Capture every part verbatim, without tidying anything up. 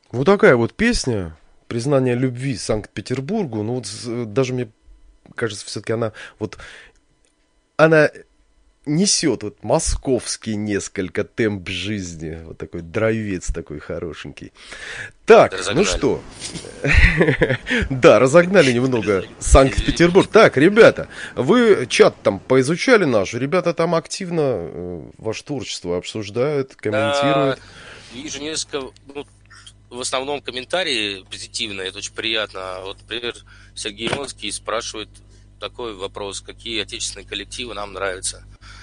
Вот такая вот песня, признание любви Санкт-Петербургу. Ну вот даже мне кажется, все-таки она вот она несет вот московский несколько темп жизни. Вот такой дровец такой хорошенький. Так, ну Разогнали. что, да, разогнали немного Санкт-Петербург. Так, ребята, вы чат там поизучали наш, ребята там активно э, ваше творчество обсуждают, Да, комментируют. вижу несколько, ну, в основном комментарии позитивные, это очень приятно. Вот, например, Сергей Ионский спрашивает такой вопрос: какие отечественные коллективы нам нравятся.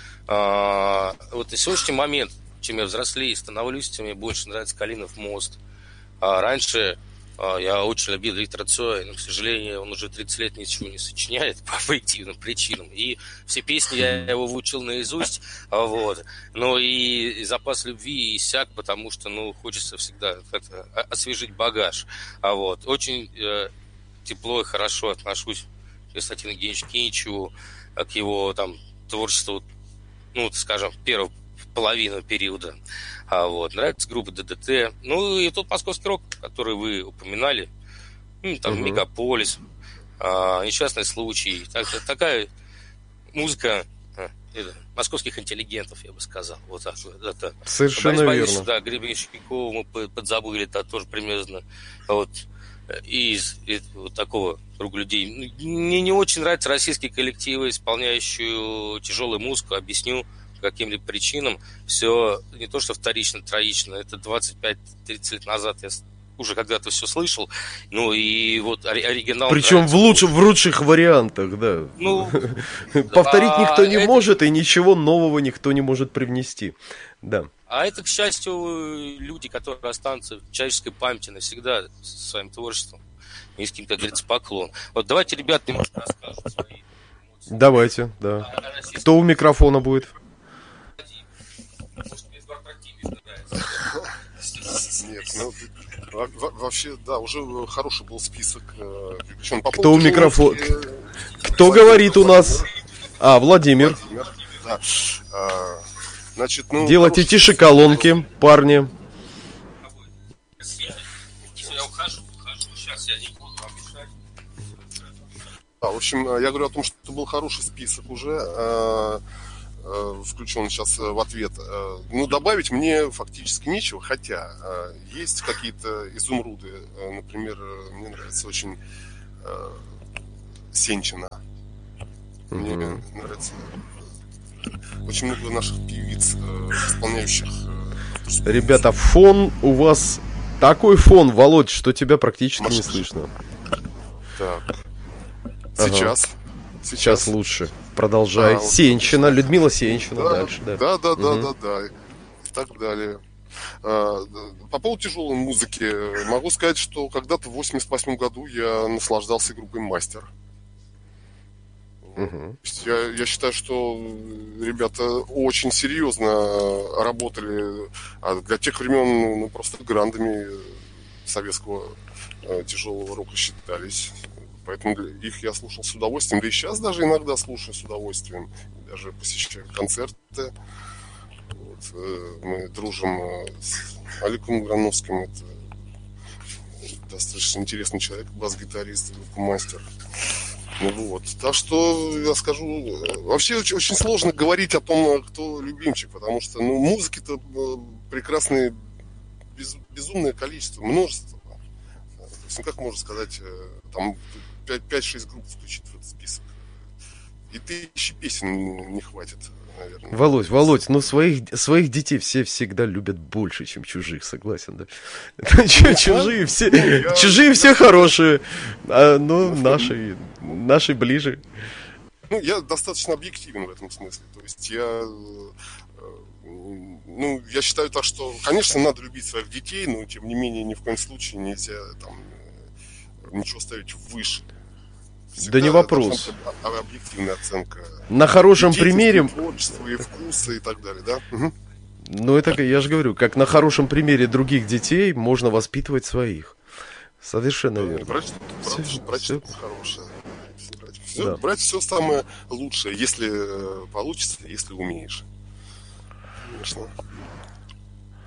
А, вот на сегодняшний момент, чем я взрослее становлюсь, тем мне больше нравится Калинов мост. А раньше а, я очень любил Виктора Цоя, но, к сожалению, он уже тридцать лет ничего не сочиняет по объективным причинам. И все песни я его выучил наизусть, а, вот. Но и, и запас любви иссяк, потому что, ну, хочется всегда как-то освежить багаж. А вот. Очень э, тепло и хорошо отношусь к Константину Евгеньевичу Киничеву, к его там творчеству, ну, скажем, первую половину периода. А вот. Нравится группа ДДТ. Ну и тот московский рок, который вы упоминали. Ну, там Угу. Мегаполис, а, Несчастный случай. Так, такая музыка а, это, московских интеллигентов, я бы сказал. Вот так вот. Это. Совершенно Борис Борисович, верно. да, Гребенщикова мы подзабыли, это тоже примерно. Вот. И из, из вот такого круга людей. Мне не очень нравятся российские коллективы, исполняющие тяжелую музыку. Объясню по каким-либо причинам. Все не то, что вторично, троично. Это двадцать пять тридцать лет назад я уже когда-то все слышал. Ну и вот оригинал Причем в нравится лучших, больше. в лучших вариантах, да. Ну, Повторить а никто не это, может, и ничего нового никто не может привнести. Да. а это, к счастью, люди, которые останутся в человеческой памяти навсегда со своим творчеством. Низким, как говорится, поклон. Вот давайте, ребят, немножко расскажут свои эмоции. Давайте, да. А, а российский Кто у микрофона будет? может, мне Эдвард Активист нравится. Нет, ну во- во- вообще, да, уже хороший был список. э, Причем по Кто у поводу микрофона? музыки, Кто Владимир, говорит у нас? Владимир, А, Владимир. Владимир, да. А, Значит, ну, Делайте хороший тише список. колонки, парни. Если я ухожу, ухожу. Сейчас я не буду вам мешать. Да, в общем, я говорю о том, что был хороший список уже, э, э, включен сейчас в ответ. Э, Ну, добавить мне фактически нечего, хотя э, есть какие-то изумруды. Э, Например, э, мне нравится очень э, Сенчина. Мне Мгм. нравится очень много наших певиц, э, исполняющих э, авторскую Ребята, музыку. фон у вас такой фон, Володь, что тебя практически не Маш- слышно. Так. Ага. Сейчас. Сейчас лучше. Продолжай. А, вот, Сенчина, отлично. Людмила Сенчина. Да, Дальше, да. да, да, да, Мгм. да, да. И так далее. А, По поводу тяжелой музыки могу сказать, что когда-то в восемьдесят восьмом году я наслаждался группой «Мастер». Вот. Мгм. То есть Я, я считаю, что ребята очень серьезно работали, а для тех времен ну, просто грандами советского э, тяжелого рока считались. Поэтому для- их я слушал с удовольствием, да и сейчас даже иногда слушаю с удовольствием, даже посещаю концерты. Вот, э, мы дружим э, с Олегом Грановским, это достаточно интересный человек, бас-гитарист группы «Мастер». Ну вот. Так что я скажу, э, вообще очень, очень сложно говорить о том, кто любимчик, потому что ну, музыки-то э, прекрасные, без- безумное количество, множество. То есть, ну как можно сказать, э, там пять-шесть групп включить в этот список. И тысячи песен не хватит, наверное. Володь, Володь, ну своих, своих детей все всегда любят больше, чем чужих, согласен, да? Чё, Чужие все, я- чужие все хорошие, а ну наши, наши ближе. Ну, я достаточно объективен в этом смысле. То есть я, э, э, ну, я считаю так, что, конечно, надо любить своих детей, но тем не менее ни в коем случае нельзя там э, ничего ставить выше. Да не вопрос. должна быть об- объективная оценка. На хорошем И деятельности, примере, и творчества, и вкуса, и так далее, да? Мгм. ну это, я же говорю, как на хорошем примере других детей можно воспитывать своих. Совершенно Да, верно. брать, Всё- брать, брать всё- что-то хорошее. Брать все, Да. брать все самое лучшее, если э, получится, если умеешь. Конечно.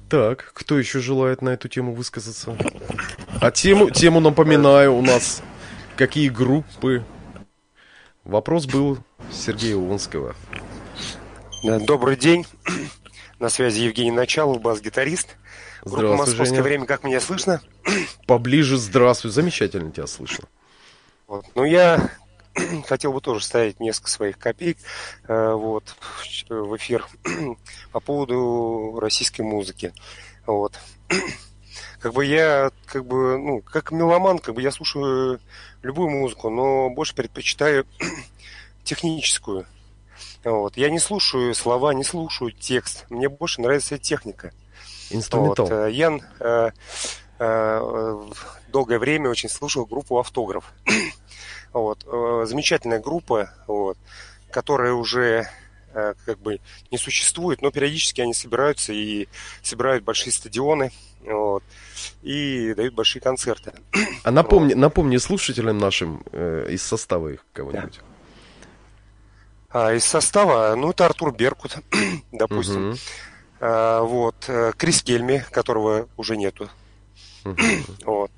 Так, кто еще желает на эту тему высказаться? А тему, тему напоминаю, у нас какие группы? Вопрос был Сергея Уонского. Добрый день. На связи Евгений Началов, бас-гитарист. Группа «Московское Женя. время». Как меня слышно? Поближе, здравствуй. Замечательно тебя слышно. Вот. Ну, я хотел бы тоже ставить несколько своих копеек э, вот, в эфир по поводу российской музыки. Вот. Как бы я, как бы, ну, как меломан, как бы я слушаю любую музыку, но больше предпочитаю техническую. Вот. Я не слушаю слова, не слушаю текст. Мне больше нравится техника. Инструментал. Вот. Я э, э, долгое время очень слушал группу «Автограф». Вот. Замечательная группа, вот, которая уже э, как бы не существует, но периодически они собираются и собирают большие стадионы, вот, и дают большие концерты. А напомни, вот. напомни слушателям нашим э, из состава их кого-нибудь. Да. А из состава, ну, это Артур Беркут, допустим. Угу. А, вот. Крис Кельми, которого уже нету. Угу. Вот.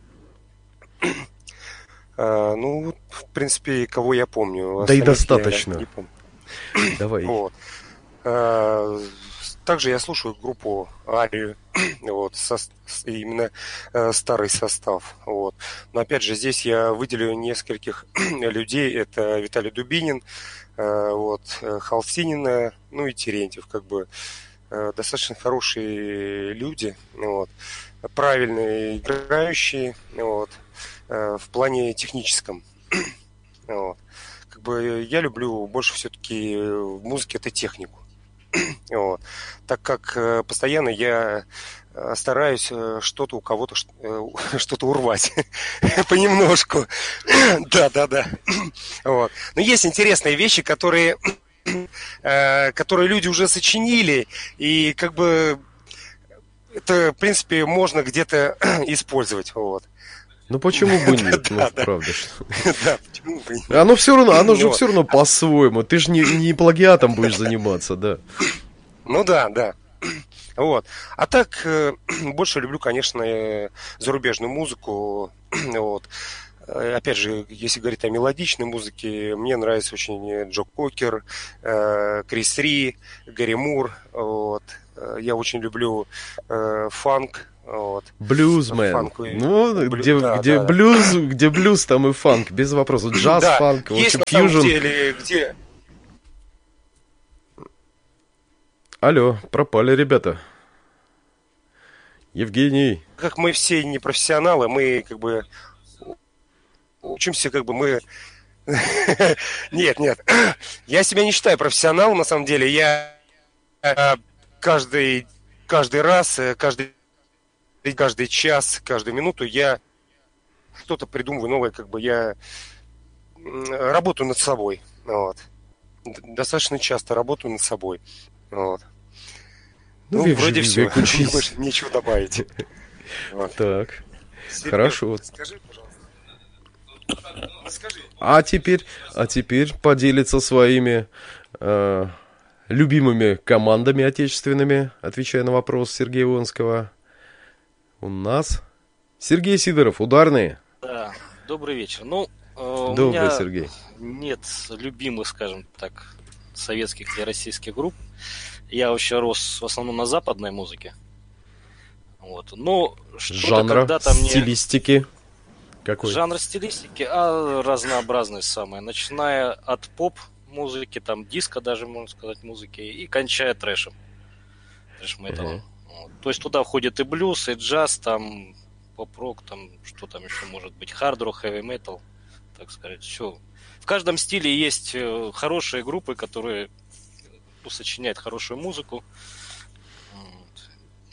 А, ну, в принципе, кого я помню. Да и достаточно. Я не помню. Давай. Вот. А, также я слушаю группу Арию, вот, со, именно э, старый состав. Вот. Но опять же, здесь я выделю нескольких людей. Это Виталий Дубинин, э, вот, Холстинина, ну и Терентьев. Как бы э, достаточно хорошие люди, вот, правильные играющие, вот, э, в плане техническом. Вот. Как бы я люблю больше все-таки в музыке это технику. Вот. Так как э, постоянно я э, стараюсь э, что-то у кого-то э, что-то урвать понемножку. Да, да, да. Вот. Но есть интересные вещи, которые, э, которые люди уже сочинили, и как бы это, в принципе, можно где-то использовать. Вот. Ну почему бы нет? Да, Ну, да. правда. Что... Да, почему бы нет? Оно все равно, оно же Вот. все равно по-своему. Ты же не, не плагиатом будешь заниматься, да. Ну да, да. Вот. А так, э, больше люблю, конечно, э, зарубежную музыку. Вот. Э, Опять же, если говорить о мелодичной музыке, мне нравится очень Джо Кокер, э, Крис Ри, Гэри Мур. Вот. Э, Я очень люблю э, фанк. Вот. Блюзмен. Фанк и- Ну, Блю- где, да, где да. блюз, где блюз, там и фанк, без вопросов. Джаз, Да, фанк, в есть общем, на самом фьюжн. деле, где... Алло, пропали ребята. Евгений. Как мы все не профессионалы, мы как бы учимся, как бы мы... Нет, нет. Я себя не считаю профессионалом, на самом деле. Я э, каждый, каждый раз, э, каждый, каждый час, каждую минуту я что-то придумываю новое, как бы я м, работаю над собой. Вот. Д- Достаточно часто работаю над собой. Вот. Ну, Ну, век вроде живи, все. век учись. Больше нечего добавить. Вот. Так, Сереж, хорошо. Скажи, пожалуйста. Скажи. А теперь, а теперь поделиться своими э, любимыми командами отечественными, отвечая на вопрос Сергея Уонского. У нас Сергей Сидоров, ударные. Да, добрый вечер. Ну, э, у Добрый, меня Сергей. нет любимых, скажем так, советских или российских групп. Я вообще рос в основном на западной музыке. Вот. Но что-то Жанра, когда-то мне... стилистики. Какой? Жанр стилистики, а разнообразный самый. Начиная от поп-музыки, там диско даже, можно сказать, музыки, и кончая трэшем. Трэш-металом. Ага. Вот. То есть туда входит и блюз, и джаз, там поп-рок, там что там еще может быть, хард-рок, хэви-метал, так сказать, все. В каждом стиле есть э, хорошие группы, которые ну, сочиняют хорошую музыку. Вот.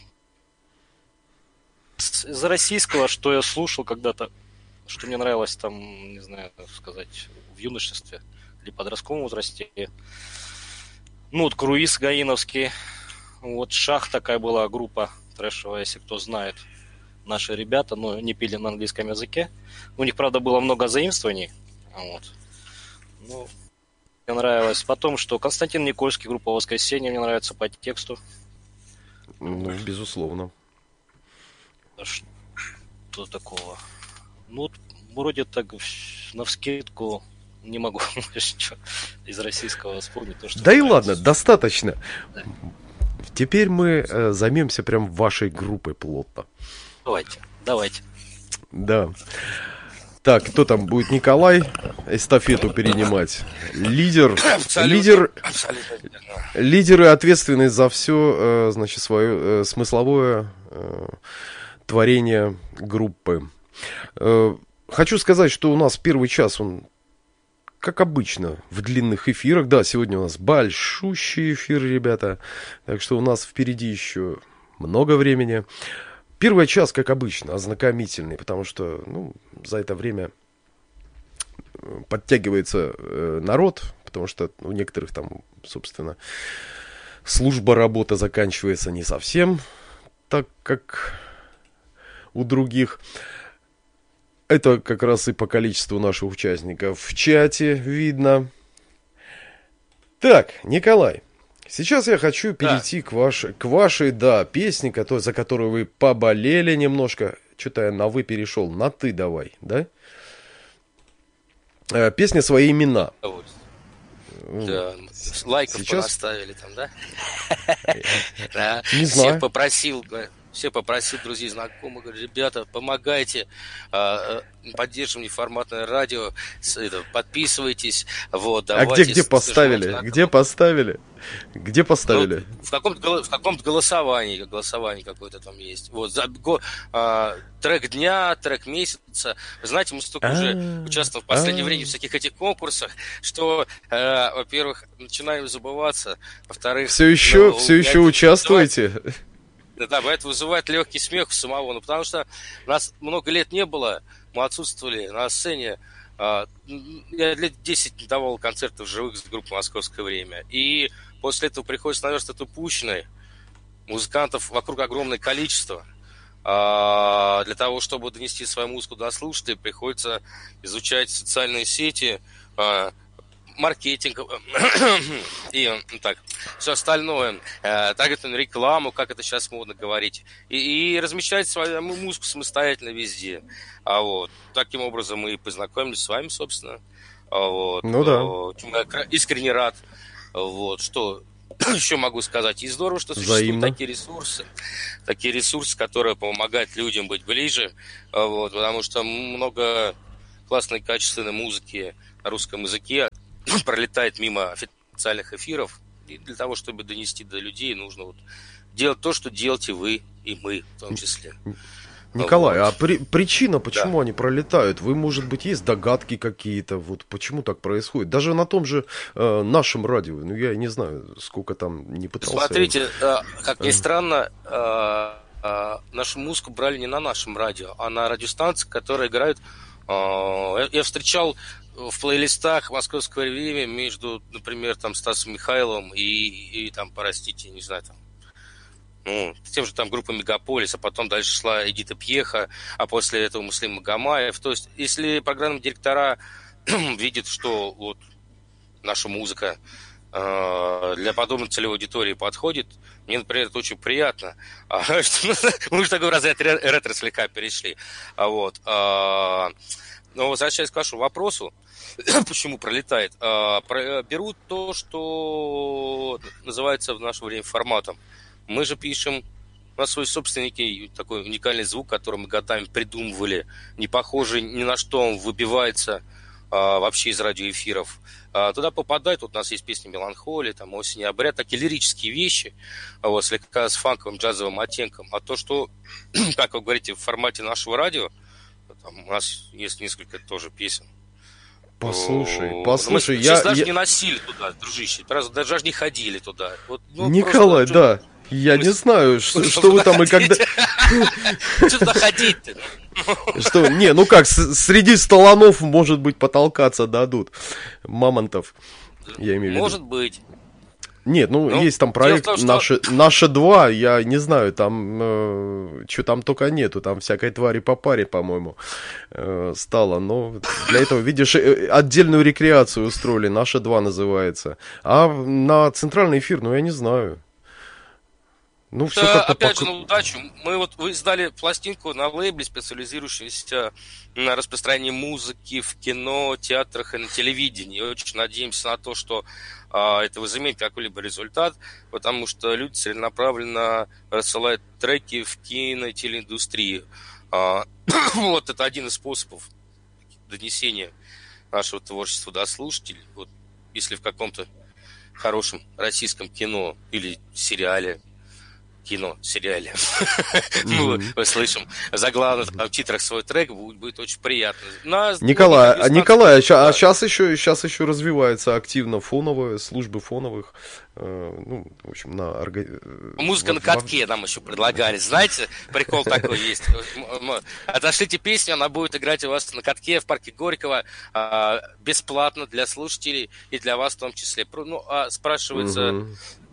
С- Из российского, что я слушал когда-то, что мне нравилось там, не знаю, как сказать, в юношестве или подростковом возрасте. Ну, вот Круиз Гаиновский, вот Шах такая была группа трэшевая, если кто знает. Наши ребята, но не пели на английском языке. У них, правда, было много заимствований. Вот. Ну, мне нравилось. Потом, что Константин Никольский, группа «Воскресенье», мне нравится по тексту. Ну, безусловно. А что такого? Ну, вот вроде так навскидку не могу из российского вспомнить. То, что да и нравится. ладно, достаточно. Да. Теперь мы э, займемся прям вашей группой плотно. Давайте, давайте. Да. Так, кто там будет? Николай эстафету перенимать. Лидер, Абсолютно, лидер, абсолютно верно. лидер и ответственный за все, э, значит, свое э, смысловое э, творение группы. Э, хочу сказать, что у нас первый час, он, как обычно, в длинных эфирах. Да, сегодня у нас большущий эфир, ребята. Так что у нас впереди еще много времени. Первый час, как обычно, ознакомительный, потому что, ну, за это время подтягивается э, народ, потому что у некоторых там, собственно, служба, работа заканчивается не совсем так, как у других. Это как раз и по количеству наших участников в чате видно. Так, Николай. Сейчас я хочу перейти да. к, ваш, к вашей, да, песне, который, за которую вы поболели немножко. Что-то я на «вы» перешел. На «ты» давай, да? Э, песня «Свои имена». Да, лайков сейчас... понаставили там, да? Не знаю. Всех попросил, все попросил друзей, знакомых, говорю, ребята, помогайте, поддержим неформатное радио, подписывайтесь, вот, а где, где поставили? Где поставили? Где поставили? Ну, в каком-то, в каком-то голосовании, голосование какое-то там есть. Вот, за, го, а, трек дня, трек месяца. Вы знаете, мы столько уже участвовали в последнее время в всяких этих конкурсах, что, э, во-первых, начинаем забываться, во-вторых... Все еще, ну, все еще участвуете? Да, да, это вызывает легкий смех у самого, ну, потому что нас много лет не было, мы отсутствовали на сцене. Я лет десять давал концертов живых с группой «Московское время». И после этого приходится наверстывать упущенное. Музыкантов вокруг огромное количество. Для того, чтобы донести свою музыку до слушателей, приходится изучать социальные сети, маркетинг и так, все остальное, таргетную рекламу, как это сейчас модно говорить, и, и размещать свою музыку самостоятельно везде. А вот таким образом мы и познакомились с вами, собственно. Вот. Ну да. Я искренне рад. Вот что еще могу сказать. И здорово, что существуют Взаимно. такие ресурсы, такие ресурсы, которые помогают людям быть ближе. Вот, потому что много классной, качественной музыки на русском языке пролетает мимо официальных эфиров, и для того, чтобы донести до людей, нужно вот делать то, что делаете вы и мы в том числе. Николай, вот. а при, причина, почему да. они пролетают? Вы, может быть, есть догадки какие-то, вот почему так происходит? Даже на том же э, нашем радио, ну я не знаю, сколько там не пытался. Смотрите, э, как ни странно, э, э, нашу музыку брали не на нашем радио, а на радиостанции, которые играют. Э, я встречал в плейлистах «Московского времени» между, например, там Стасом Михайловым и, и там, простите, не знаю, там, ну, тем же там группа «Мегаполис», а потом дальше шла Эдита Пьеха, а после этого Муслим Магомаев. То есть, если программные директора видят, что вот наша музыка э, для подобной целевой аудитории подходит, мне, например, это очень приятно. Мы же такой разряд ретро слегка перешли. Вот. Но возвращаясь к вашему вопросу, почему пролетает, берут то, что называется в наше время форматом. Мы же пишем на свой собственный такой уникальный звук, который мы годами придумывали, не похожий ни на что, он выбивается а, вообще из радиоэфиров. А, туда попадает, вот у нас есть песни «Меланхолия», там «Осень и обряд», такие лирические вещи, а, вот, слегка с фанковым джазовым оттенком. А то, что, как вы говорите, в формате нашего радио, там, у нас есть несколько тоже песен. Послушай, послушай, мы я... даже я... не носили туда, дружище, даже, даже не ходили туда. Вот, ну, Николай, просто, да, я мы... не знаю, что, что вы там и когда... Что туда ходить-то? Что, не, ну как, среди столонов, может быть, потолкаться дадут мамонтов, я имею в виду. Может быть. Нет, ну, ну есть там проект том, что... «Наши, «Наши два», я не знаю, там, э, что там только нету, там всякой твари по паре, по-моему, э, стало, но для этого, видишь, отдельную рекреацию устроили, «Наши два» называется, а на центральный эфир, ну, я не знаю, Ну, все Да, как-то опять по... же, на удачу. Мы вот вы издали пластинку на лейбле, специализирующемся на распространении музыки в кино, театрах и на телевидении. И очень надеемся на то, что а, это возымеет какой-либо результат, потому что люди целенаправленно рассылают треки в кино и телеиндустрию. А, вот это один из способов донесения нашего творчества до слушателей. Вот если в каком-то хорошем российском кино или сериале, кино, сериале, мы слышим заглавный в титрах свой трек, будет очень приятно. Николай, а Николай, а сейчас еще, сейчас еще развивается активно фоновые службы фоновых, ну, в общем, на музыка на катке нам еще предлагали, знаете, прикол такой есть. Отошлите песню, она будет играть у вас на катке в парке Горького бесплатно для слушателей и для вас в том числе. Ну, а спрашивается,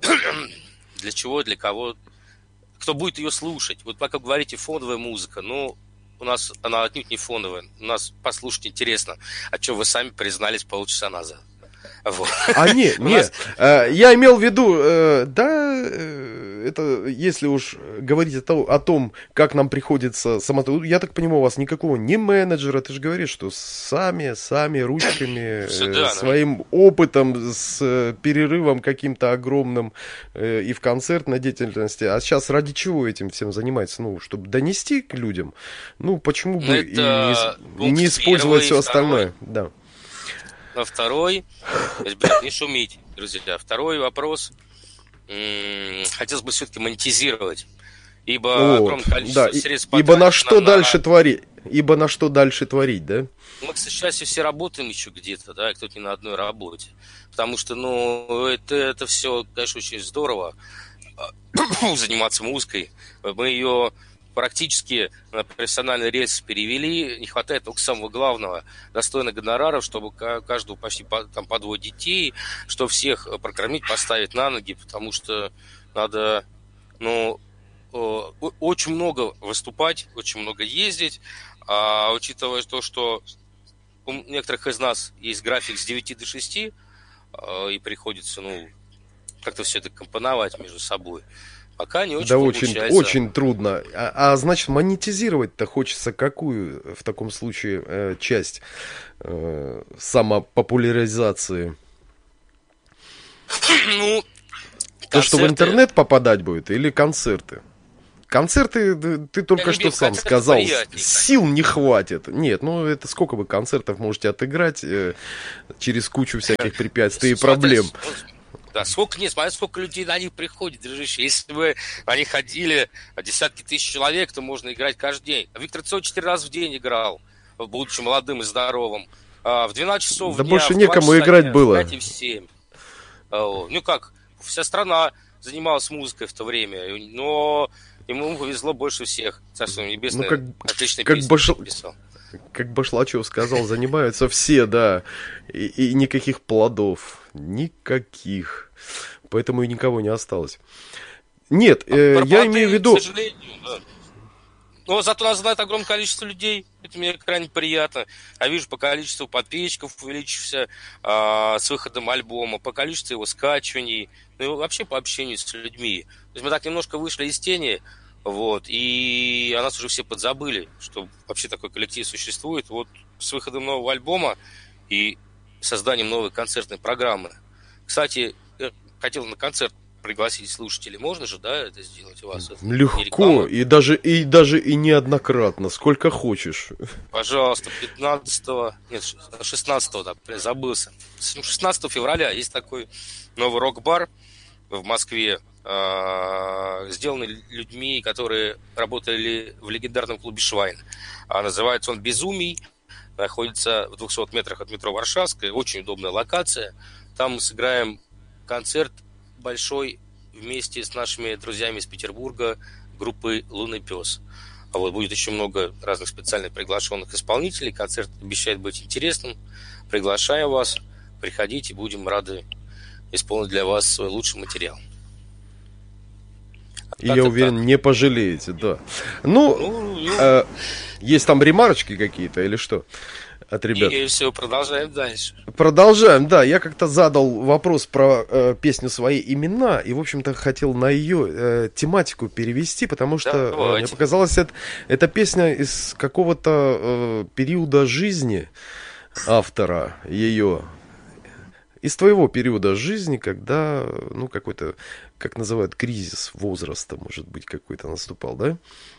для чего, для кого? Кто будет ее слушать? Вот пока говорите фоновая музыка, ну, у нас она отнюдь не фоновая. У нас послушать интересно, о чем вы сами признались полчаса назад. Вот. А не, не, нас... э, я имел в виду, э, да, э, это если уж говорить о, то, о том, как нам приходится сама, я так понимаю, у вас никакого не менеджера, ты же говоришь, что сами, сами ручками, э, своим опытом, с э, перерывом каким-то огромным э, и в концертной деятельности, а сейчас ради чего этим всем занимается? Ну, чтобы донести к людям, ну, почему бы и не, и не использовать все остальное, да. На второй, ребят, не шумите, друзья. Второй вопрос. Хотелось бы все-таки монетизировать, ибо вот, огромное количество да, средств. Ибо на что на... дальше творить? Ибо на что дальше творить, да? Мы, к счастью, все работаем еще где-то, да, кто-то не на одной работе, потому что, ну, это это все, конечно, очень здорово заниматься музыкой. Мы ее практически на профессиональный рельс перевели, не хватает только самого главного, достойных гонораров, чтобы каждого почти по, там, по двое детей, что всех прокормить, поставить на ноги, потому что надо, ну, очень много выступать, очень много ездить, а учитывая то, что у некоторых из нас есть график с девяти до шести, и приходится, ну, как-то все это компоновать между собой. Пока не очень да получается. очень, очень трудно. А, а значит, монетизировать-то хочется какую в таком случае э, часть э, самопопуляризации? Ну, то, что в интернет попадать будет, или концерты? Концерты, ты только Я что сам сказал, сил не хватит. Нет, ну это сколько вы концертов можете отыграть э, через кучу всяких препятствий и проблем. Да, сколько, нет, смотри, сколько людей на них приходит, дружище. Если бы они ходили десятки тысяч человек, то можно играть каждый день. Виктор Цой четыре раза в день играл, будучи молодым и здоровым. А в двенадцать часов да дня, больше некому играть дня, было. В пять и в семь. Ну как, вся страна занималась музыкой в то время, но ему повезло больше всех. Царство небесное, ну, как, отличные как песни башл... писал. Как Башлачев сказал, занимаются все, да, и, и никаких плодов, никаких, поэтому и никого не осталось. Нет, а э, я имею в виду... К сожалению, да. Но зато нас знает огромное количество людей, это мне крайне приятно. Я вижу по количеству подписчиков увеличився а, с выходом альбома, по количеству его скачиваний, ну и вообще по общению с людьми. То есть мы так немножко вышли из тени. Вот, и о нас уже все подзабыли, что вообще такой коллектив существует. Вот с выходом нового альбома и созданием новой концертной программы. Кстати, я хотел на концерт пригласить слушателей. Можно же, да, это сделать у вас? Это легко, и даже, и даже и неоднократно, сколько хочешь. Пожалуйста, пятнадцатого, нет, шестнадцатого, да, забылся. шестнадцатого февраля есть такой новый рок-бар в Москве, сделанный людьми, которые работали в легендарном клубе «Швайн». А называется он «Безумий». Находится в двухстах метрах от метро Варшавская. Очень удобная локация. Там мы сыграем концерт большой вместе с нашими друзьями из Петербурга, группы «Лунный пес». А вот будет еще много разных специальных приглашенных исполнителей. Концерт обещает быть интересным. Приглашаю вас. Приходите, будем рады исполнить для вас свой лучший материал. И я уверен, так. не пожалеете, да. Ну, ну, ну... Э, есть там ремарочки какие-то или что? От ребят. И, и все, продолжаем дальше. Продолжаем, да. Я как-то задал вопрос про э, песню «Свои имена», и, в общем-то, хотел на ее э, тематику перевести, потому что э, мне показалось, это, это песня из какого-то э, периода жизни автора ее. Из твоего периода жизни, когда, ну, какой-то, как называют, кризис возраста, может быть, какой-то наступал, да?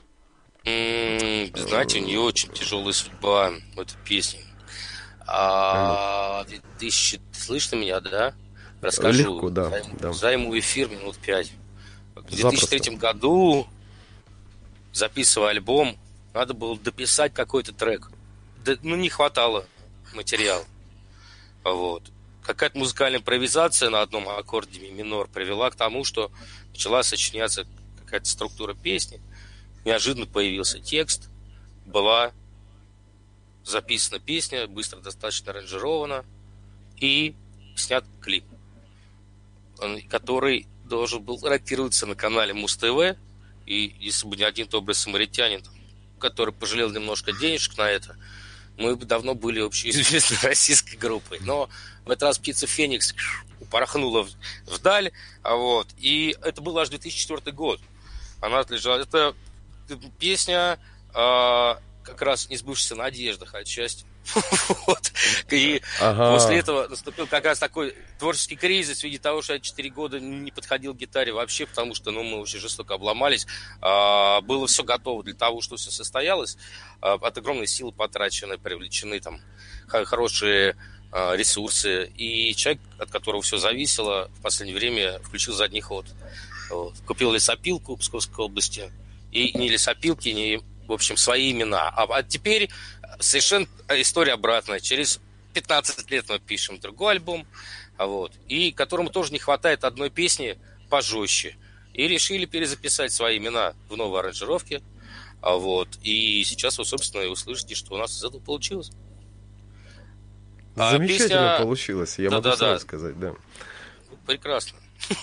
Знаете, у нее очень тяжелая судьба в этой песне. А, две тысячи... Слышно меня, да? Расскажу. Легко, да. Займу, да. займу эфир минут пять. В две тысячи третьем году, записывая альбом, надо было дописать какой-то трек. Да, ну, не хватало материала. Вот. Какая-то музыкальная импровизация на одном аккорде ми минор привела к тому, что начала сочиняться какая-то структура песни. Неожиданно появился текст, была записана песня, быстро достаточно аранжирована, и снят клип, который должен был ротироваться на канале Муз-ТВ. И если бы не один добрый самаритянин, который пожалел немножко денежек на это, мы бы давно были общеизвестной российской группой. Но в этот раз птица Феникс упорхнула вдаль, вот, и это был аж две тысячи четвёртый год. Она отлежала. Это песня э, как раз не сбывшаяся надеждах отчасти. Вот. И ага. После этого наступил как раз такой творческий кризис в виде того, что я четыре года не подходил к гитаре вообще, потому что ну, мы очень жестоко обломались. А, было все готово для того, что все состоялось. А, от огромной силы потрачены, привлечены там хорошие а, ресурсы. И человек, от которого все зависело, в последнее время включил задний ход. Вот. Купил лесопилку в Псковской области. И ни лесопилки, ни, в общем, свои имена. А, а теперь совершенно история обратная. Через пятнадцать лет мы пишем другой альбом, вот, и которому тоже не хватает одной песни пожестче. И решили перезаписать свои имена в новой аранжировке. Вот, и сейчас вы, собственно, и услышите, что у нас из этого получилось. Замечательно а песня... получилось, я да, могу да, сразу да. сказать, да. Прекрасно.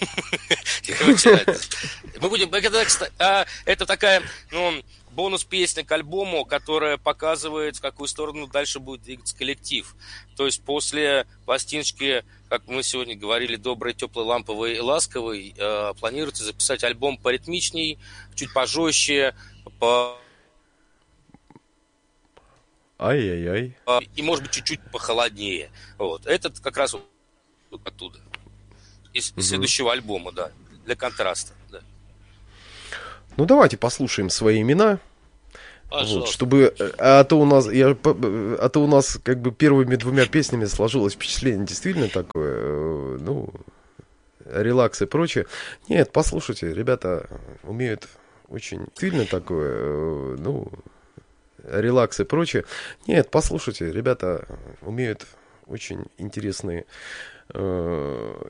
Мы будем... Это такая, ну, бонус-песня к альбому, которая показывает, в какую сторону дальше будет двигаться коллектив. То есть после пластиночки, как мы сегодня говорили, добрый, теплый, ламповый и ласковый, э, планируется записать альбом поритмичней, чуть пожестче, по... Ай-яй-яй. И, может быть, чуть-чуть похолоднее. Вот. Этот как раз вот оттуда. Из угу. следующего альбома, да, для контраста, да. Ну, давайте послушаем свои имена. Вот, чтобы, а то у нас, я, а то у нас как бы первыми двумя песнями сложилось впечатление действительно такое, ну, релакс и прочее. Нет, послушайте, ребята умеют очень действительно такое, ну, релакс и прочее. Нет, послушайте, ребята умеют очень интересные